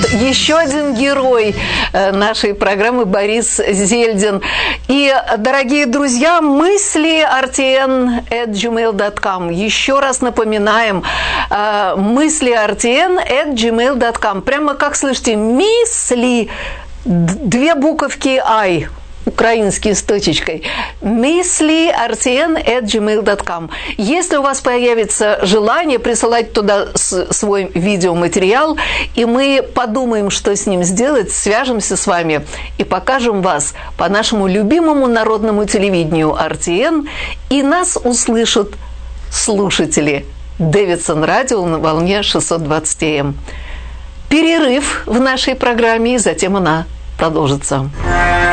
еще один герой нашей программы Борис Зельдин. И, дорогие друзья, мысли@rtn@gmail.com. Еще раз напоминаем, мысли@rtn@gmail.com. Прямо как слышите, мысли, две буковки «ай». Украинский с точечкой. мысли@rtn@gmail.com. Если у вас появится желание, присылать туда свой видеоматериал, и мы подумаем, что с ним сделать, свяжемся с вами и покажем вас по нашему любимому народному телевидению RTN, и нас услышат слушатели Дэвидсон Радио на волне 620 АМ. Перерыв в нашей программе, и затем она продолжится.